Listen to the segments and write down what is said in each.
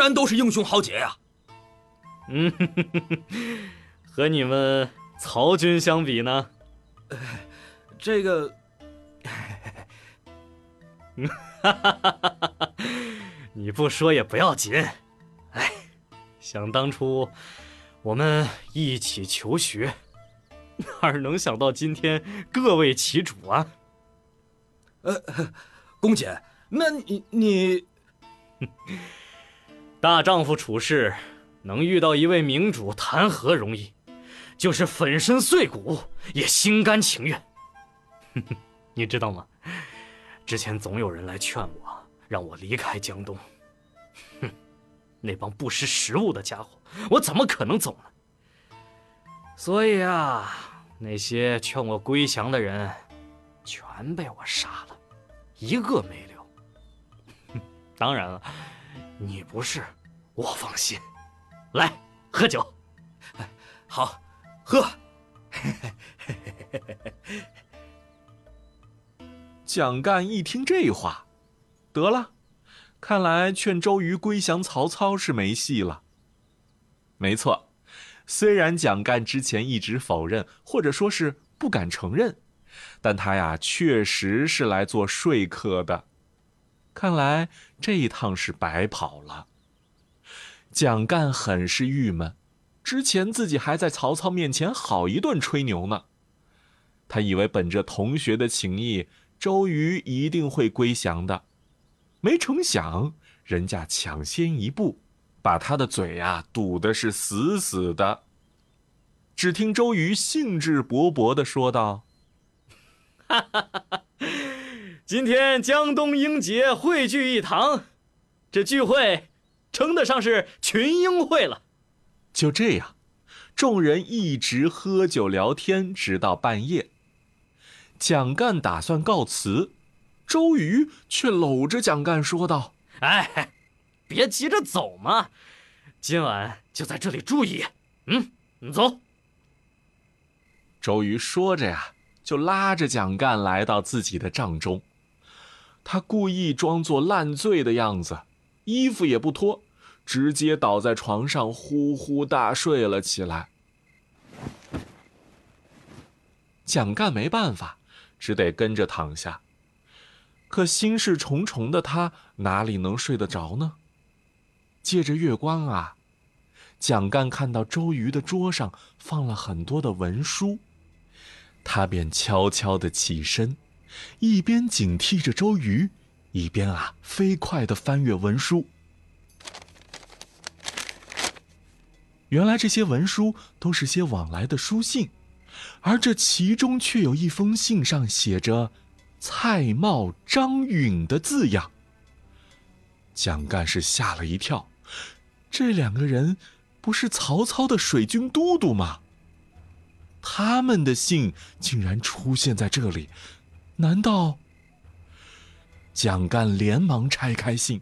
然都是英雄豪杰呀。 和你们曹军相比呢？ 这个， 你不说也不要紧。哎，想当初我们一起求学，哪能想到今天各为其主啊？ 公瑾，那你大丈夫处世，能遇到一位明主，谈何容易？就是粉身碎骨，也心甘情愿。你知道吗？之前总有人来劝我，让我离开江东。那帮不识时务的家伙，我怎么可能走呢？所以啊，那些劝我归降的人，全被我杀了，一个没留。当然了，你不是，我放心。来，喝酒。 好，喝。 蒋干一听这话，得了，看来劝周瑜归降曹操是没戏了。没错，虽然蒋干之前一直否认，或者说是不敢承认，但他呀确实是来做说客的。看来这一趟是白跑了。蒋干很是郁闷，之前自己还在曹操面前好一顿吹牛呢。他以为本着同学的情谊，周瑜一定会归降的，没成想人家抢先一步，把他的嘴呀堵得是死死的。只听周瑜兴致勃勃地说道： 今天江东英杰汇聚一堂，这聚会称得上是群英会了。 就这样，众人一直喝酒聊天，直到半夜。蒋干打算告辞，周瑜却搂着蒋干说道： 哎，别急着走嘛，今晚就在这里住一夜。你走。 周瑜说着呀，就拉着蒋干来到自己的帐中。他故意装作烂醉的样子，衣服也不脱，直接倒在床上呼呼大睡了起来。蒋干没办法，只得跟着躺下。可心事重重的他哪里能睡得着呢？借着月光啊，蒋干看到周瑜的桌上放了很多的文书，他便悄悄地起身，一边警惕着周瑜，一边飞快地翻阅文书。原来这些文书都是些往来的书信，而这其中却有一封信上写着蔡瑁、张允的字样。蒋干是吓了一跳，这两个人不是曹操的水军都督吗？他们的信竟然出现在这里，难道……蒋干连忙拆开信，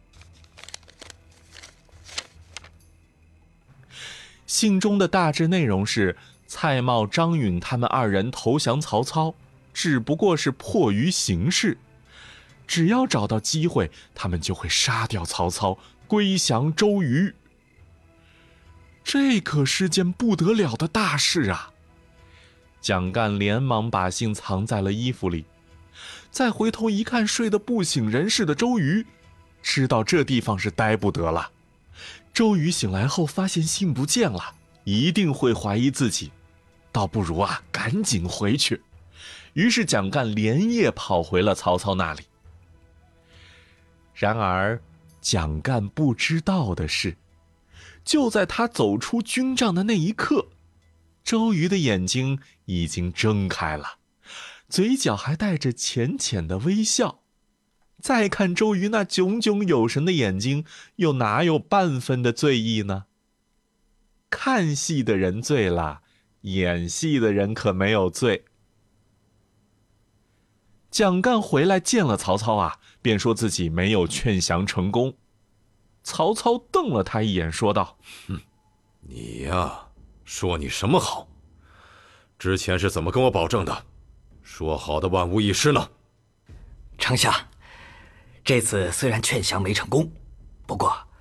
信中的大致内容是蔡瑁、张允他们二人投降曹操，只不过是迫于形势，只要找到机会，他们就会杀掉曹操，归降周瑜。这可是件不得了的大事啊！蒋干连忙把信藏在了衣服里，再回头一看睡得不省人事的周瑜，知道这地方是待不得了。周瑜醒来后发现信不见了，一定会怀疑自己，倒不如赶紧回去。于是蒋干连夜跑回了曹操那里。然而蒋干不知道的是，就在他走出军帐的那一刻，周瑜的眼睛已经睁开了，嘴角还带着浅浅的微笑。再看周瑜那炯炯有神的眼睛，又哪有半分的醉意呢？看戏的人醉了，演戏的人可没有醉。蒋干回来见了曹操便说自己没有劝降成功。曹操瞪了他一眼，说道： 你呀，说你什么好？之前是怎么跟我保证的？说好的万无一失呢？ 丞相，这次虽然劝降没成功，不过